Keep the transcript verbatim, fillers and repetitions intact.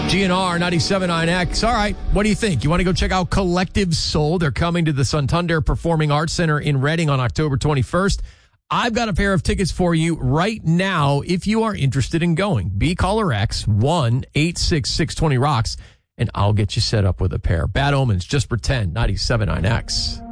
G N R ninety-seven point nine X. All right, what do you think? You want to go check out Collective Soul? They're coming to the Santander Performing Arts Center in Reading on October twenty-first. I've got a pair of tickets for you right now if you are interested in going. Be caller X, one eight six six two zero rocks, and I'll get you set up with a pair. Bad Omens, Just Pretend, ninety-seven point nine X.